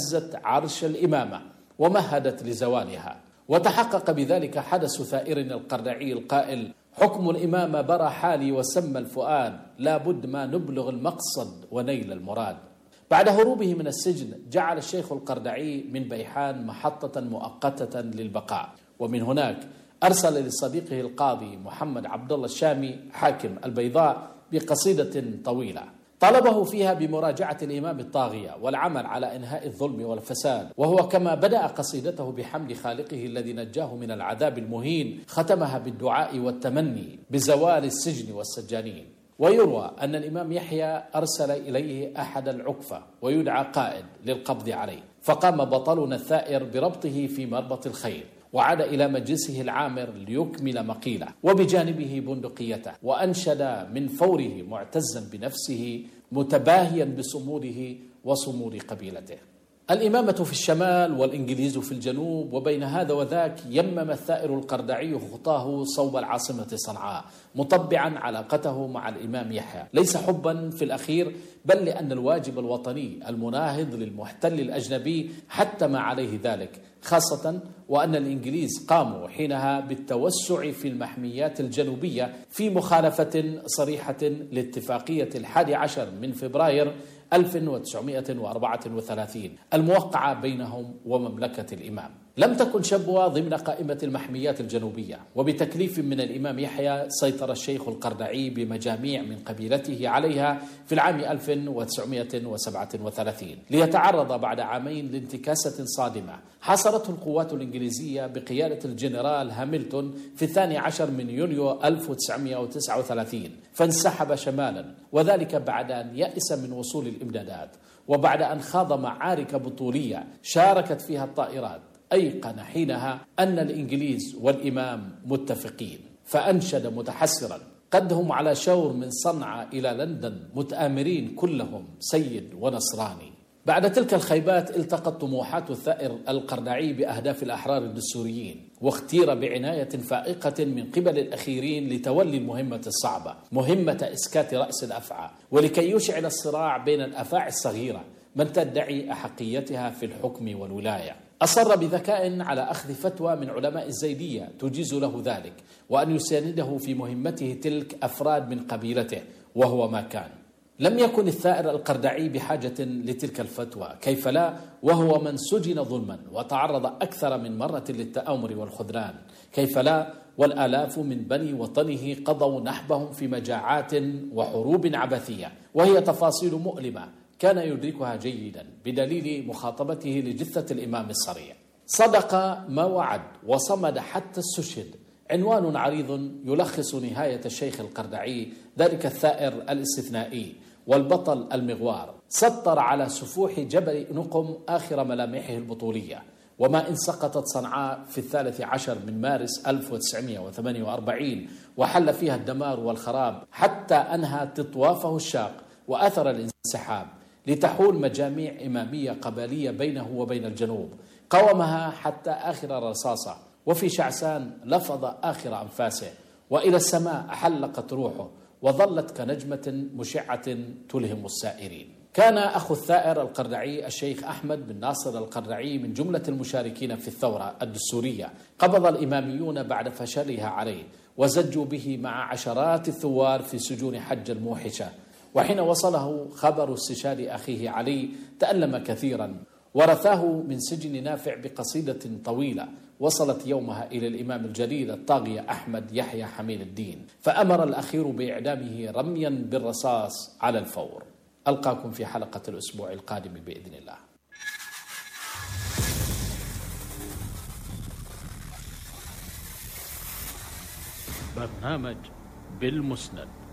هزت عرش الإمامة ومهدت لزوالها. وتحقق بذلك حدث ثائرنا القردعي القائل: حكم الإمامة برى حالي وسمى الفؤاد، لا بد ما نبلغ المقصد ونيل المراد. بعد هروبه من السجن جعل الشيخ القردعي من بيحان محطة مؤقتة للبقاء، ومن هناك أرسل لصديقه القاضي محمد عبد الله الشامي حاكم البيضاء بقصيدة طويلة طالبه فيها بمراجعة الإمام الطاغية والعمل على إنهاء الظلم والفساد. وهو كما بدأ قصيدته بحمد خالقه الذي نجاه من العذاب المهين ختمها بالدعاء والتمني بزوال السجن والسجانين. ويروى أن الإمام يحيى أرسل إليه أحد العكفة ويدعى قائد للقبض عليه، فقام بطلنا الثائر بربطه في مربط الخيل وعاد إلى مجلسه العامر ليكمل مقيله وبجانبه بندقيته، وأنشد من فوره معتزا بنفسه متباهيا بصموده وصمود قبيلته. الإمامة في الشمال والإنجليز في الجنوب، وبين هذا وذاك يمم الثائر القردعي خطاه صوب العاصمة صنعاء مطبعا علاقته مع الإمام يحيى، ليس حبا في الأخير بل لأن الواجب الوطني المناهض للمحتل الأجنبي حتم عليه ذلك، خاصة وأن الإنجليز قاموا حينها بالتوسع في المحميات الجنوبية في مخالفة صريحة لاتفاقية 11 من فبراير 1934 الموقعة بينهم ومملكة الإمام. لم تكن شبوة ضمن قائمة المحميات الجنوبية، وبتكليف من الإمام يحيى سيطر الشيخ القردعي بمجاميع من قبيلته عليها في العام 1937 ليتعرض بعد عامين لانتكاسة صادمة حاصرته القوات الإنجليزية بقيادة الجنرال هاملتون في 12 من يونيو 1939، فانسحب شمالا، وذلك بعد أن يأس من وصول الإمدادات، وبعد أن خاض معارك بطولية شاركت فيها الطائرات. أيقن حينها أن الإنجليز والإمام متفقين، فأنشد متحسرا: قد هم على شور من صنعاء إلى لندن متآمرين كلهم سيد ونصراني. بعد تلك الخيبات التقت طموحات الثائر القردعي بأهداف الأحرار الدستوريين، واختير بعناية فائقة من قبل الأخيرين لتولي المهمة الصعبة، مهمة إسكات رأس الأفعى، ولكي يشعل الصراع بين الأفاعي الصغيرة من تدعي أحقيتها في الحكم والولاية. أصر بذكاء على أخذ فتوى من علماء الزيدية تجيز له ذلك، وأن يسانده في مهمته تلك أفراد من قبيلته، وهو ما كان. لم يكن الثائر القردعي بحاجة لتلك الفتوى، كيف لا وهو من سجن ظلما وتعرض أكثر من مرة للتآمر والخذلان، كيف لا والآلاف من بني وطنه قضوا نحبهم في مجاعات وحروب عبثية، وهي تفاصيل مؤلمة كان يدركها جيدا بدليل مخاطبته لجثة الإمام الصريع. صدق ما وعد وصمد حتى استشهد، عنوان عريض يلخص نهاية الشيخ القردعي، ذلك الثائر الاستثنائي والبطل المغوار، سطر على سفوح جبل نقم آخر ملامحه البطولية. وما إن سقطت صنعاء في 13 من مارس 1948 وحل فيها الدمار والخراب حتى أنهى تطوافه الشاق وأثر الانسحاب، لتحول مجاميع إمامية قبلية بينه وبين الجنوب، قاومها حتى آخر رصاصة، وفي شعسان لفظ آخر أنفاسه، وإلى السماء حلقت روحه وظلت كنجمة مشعة تلهم السائرين. كان أخو الثائر القردعي الشيخ أحمد بن ناصر القردعي من جملة المشاركين في الثورة الدستورية. قبض الإماميون بعد فشلها عليه وزجوا به مع عشرات الثوار في سجون حج الموحشة، وحين وصله خبر استشهاد أخيه علي تألم كثيرا، ورثاه من سجن نافع بقصيدة طويلة وصلت يومها إلى الإمام الجليل الطاغية أحمد يحيى حميد الدين، فأمر الأخير بإعدامه رميا بالرصاص على الفور. ألقاكم في حلقة الأسبوع القادم بإذن الله. برنامج بالمسند.